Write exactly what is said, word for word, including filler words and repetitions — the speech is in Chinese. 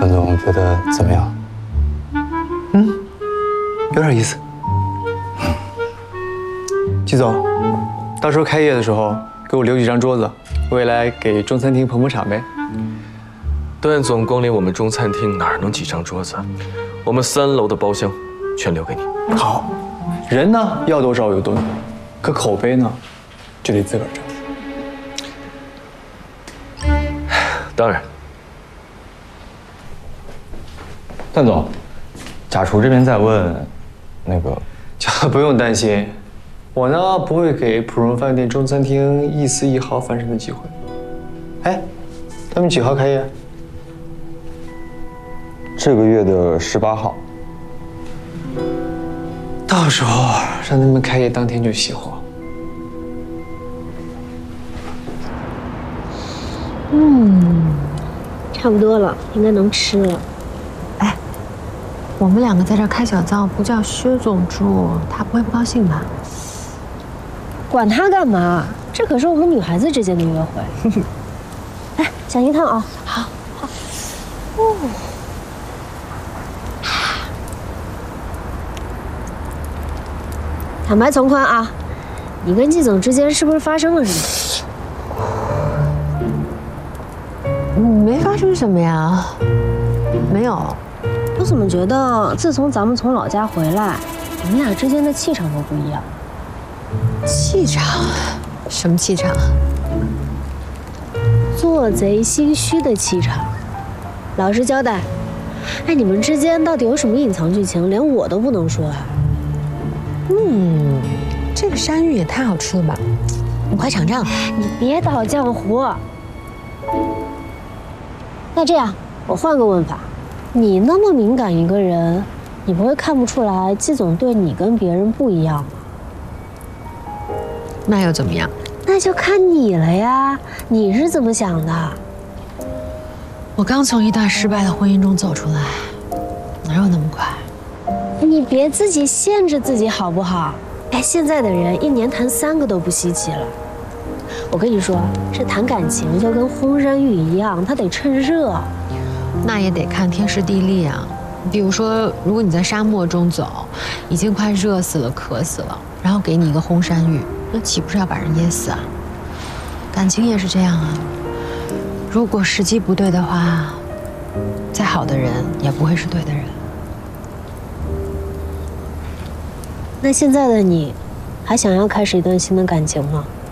段总觉得怎么样？嗯，有点意思。季总，到时候开业的时候给我留几张桌子，未来给中餐厅捧捧场呗。 段总光临我们中餐厅哪能几张桌子？我们三楼的包厢全留给你。 好，人呢要多少有多少，可口碑呢就得自个儿挣。 当然， 段总，贾厨这边在问，那个，不用担心，我呢不会给普荣饭店中餐厅一丝一毫翻身的机会。哎，他们几号开业？ 这个月的十八号。 到时候让他们开业当天就熄火。 嗯。 差不多了，应该能吃了。 哎，我们两个在这开小灶，不叫薛总住，他不会不高兴吧？ 管他干嘛？这可是我们女孩子之间的约会。来，讲一趟啊！好，好。哦。坦白从宽啊，你跟季总之间是不是发生了什么？ 没发生什么呀，没有。 我怎么觉得自从咱们从老家回来，你们俩之间的气场都不一样？ 气场？什么气场？ 做贼心虚的气场。老实交代，哎，你们之间到底有什么隐藏剧情，连我都不能说啊？ 嗯，这个山芋也太好吃了吧！你快尝尝。 你别捣浆糊。 那这样，我换个问法，你那么敏感一个人，你不会看不出来季总对你跟别人不一样吗？ 那又怎么样？ 那就看你了呀，你是怎么想的？ 我刚从一段失败的婚姻中走出来，哪有那么快？ 你别自己限制自己好不好？哎，现在的人一年谈三个都不稀奇了。 我跟你说，这谈感情就跟烘山芋一样，它得趁热。 那也得看天时地利啊。比如说，如果你在沙漠中走，已经快热死了、渴死了，然后给你一个烘山芋，那岂不是要把人噎死啊？感情也是这样啊。如果时机不对的话，再好的人也不会是对的人。 那现在的你，还想要开始一段新的感情吗？